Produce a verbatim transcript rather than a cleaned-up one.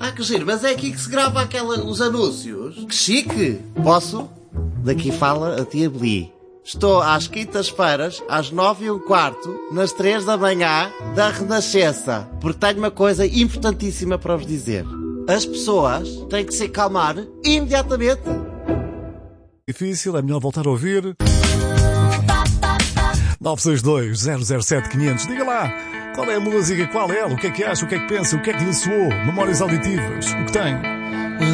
Ah, que giro, mas é aqui que se grava aquela, os anúncios. Que chique! Posso? Daqui fala a tia Beli. Estou às quintas-feiras, às nove e um quarto, nas três da manhã, da Renascença. Porque tenho uma coisa importantíssima para vos dizer. As pessoas têm que se acalmar imediatamente. Difícil, é melhor voltar a ouvir. nove seis dois, zero zero sete, quinhentos. Diga lá, qual é a música, qual é ela, o que é que acha, o que é que pensa, o que é que lhe soou, memórias auditivas, o que tem?